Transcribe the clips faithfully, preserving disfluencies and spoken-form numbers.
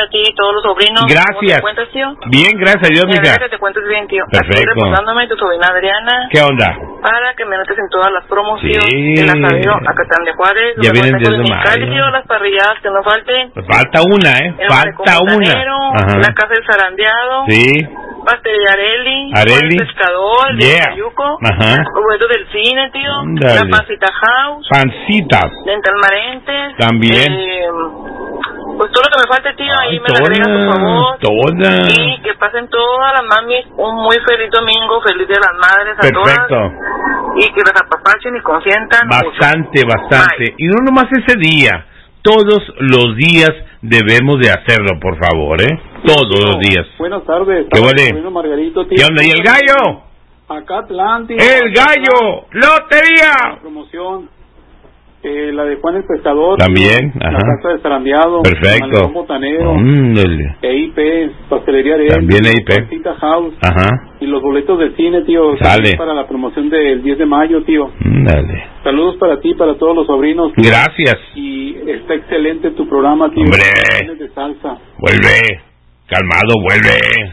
a ti y todos los sobrinos. Gracias. ¿Cómo te encuentras, tío? Bien, gracias a Dios, mija. Que te cuentes bien, tío. Perfecto. Aquí reportándome tu sobrina Adriana. ¿Qué onda? Para que me notes en todas las promociones. Sí. En la radio, Acatán de Juárez. Ya vienen desde mayo. Tío, las parrilladas que no falten. Pues falta una, ¿eh? El Falta una. Ajá. La casa del zarandeado. Sí. Pastelería Areli. Areli. El pescador. El Yeah. Cayuco. Ajá. Los boletos del cine, tío. Dale. La Pancita House. Pancitas. Dental Marentes. También. Eh, pues todo lo que me falte, tío, Ay, ahí me lo agregas, por favor. Toda. Y que pasen todas las mamis un muy feliz domingo, feliz de las madres a Perfecto. todas. Y que las apapachen y consientan Bastante, mucho. bastante. Bye. Y no nomás ese día. Todos los días debemos de hacerlo, por favor, ¿eh? Todos los días. Buenas tardes. ¿Qué vale? Margarito, tío. ¿Qué onda? ¿Y el gallo? Acá Atlántico. ¡El gallo! ¡Lotería! Promoción. Eh, la de Juan el Pescador. También, La ajá. casa de zarandeado. Perfecto. Malecón Botanero. Ándale. E I P, Pastelería Areli. También E I P. Pancita House. Ajá. Y los boletos del cine, tío. Sale. Para la promoción del diez de mayo, tío. Ándale. Saludos para ti, para todos los sobrinos. Tío. Gracias. Y está excelente tu programa, tío. Hombre. De salsa. Vuelve. Calmado, vuelve.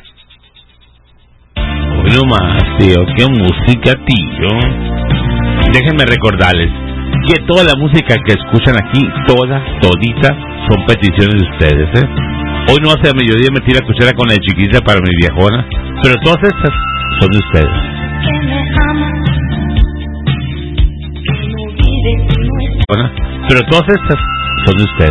Hoy nomás, tío. Qué música, tío. Déjenme recordarles que toda la música que escuchan aquí, toda, todita, son peticiones de ustedes, ¿eh? Hoy no hace a mediodía me tira cuchara con la chiquita para mi viejona, pero todas estas son de ustedes. Pero todas estas son de ustedes.